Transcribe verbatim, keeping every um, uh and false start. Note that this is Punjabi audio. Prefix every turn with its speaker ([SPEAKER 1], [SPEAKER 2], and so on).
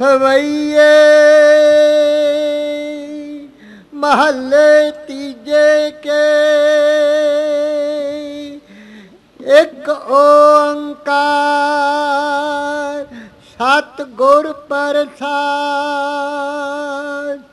[SPEAKER 1] सवैये महल्ले तीजे के एक ओंकार सतगुर प्रसाद।